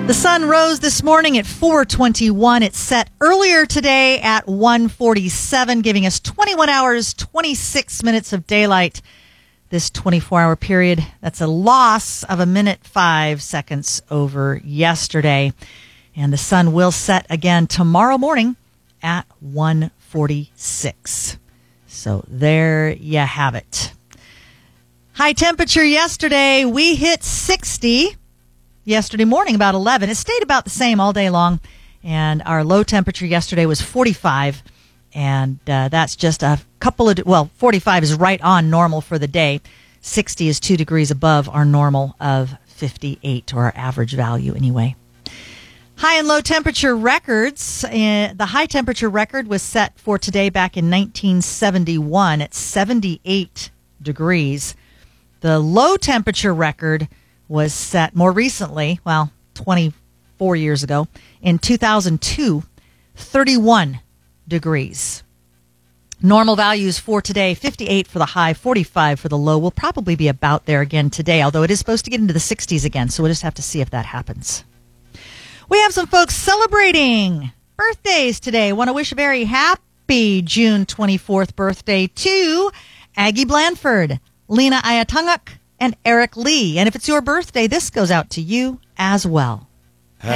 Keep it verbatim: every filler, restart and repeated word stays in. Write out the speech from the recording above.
The sun rose this morning at four twenty-one. It set earlier today at one forty-seven, giving us twenty-one hours, twenty-six minutes of daylight this twenty-four hour period. That's a loss of a minute, five seconds over yesterday. And the sun will set again tomorrow morning at one forty-six. So there you have it. High temperature yesterday, we hit sixty. Yesterday morning, about eleven. It stayed about the same all day long. And our low temperature yesterday was forty-five. And uh, that's just a couple of, well, forty-five is right on normal for the day. sixty is two degrees above our normal of fifty-eight, or our average value anyway. High and low temperature records. Uh, the high temperature record was set for today back in nineteen seventy-one at seventy-eight degrees. The low temperature record was set more recently, well, twenty-four years ago, in two thousand two, thirty-one degrees. Normal values for today, fifty-eight for the high, forty-five for the low. We'll probably be about there again today, although it is supposed to get into the sixties again, so we'll just have to see if that happens. We have some folks celebrating birthdays today. Want to wish a very happy June twenty-fourth birthday to Aggie Blandford, Lena Ayatunguk, and Eric Lee. And if it's your birthday, this goes out to you as well.